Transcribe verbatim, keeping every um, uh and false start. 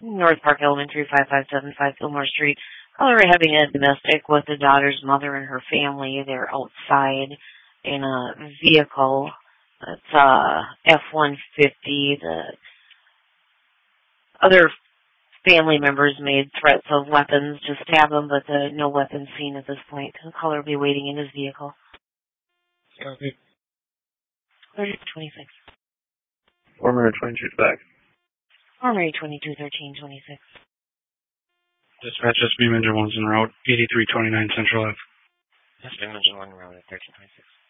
North Park Elementary, five five seven five Fillmore Street. Caller having a domestic with the daughter's mother and her family. They're outside in a vehicle. It's uh, F one fifty. The other family members made threats of weapons to stab them, but uh, no weapons seen at this point. The caller will be waiting in his vehicle. Okay. thirty twenty-six. Former twenty-two back. Former twenty-two thirteen twenty-six. Dispatch S B Engine one's en route, eighty-three twenty-nine Central Ave. S B Engine one route at thirteen twenty-six.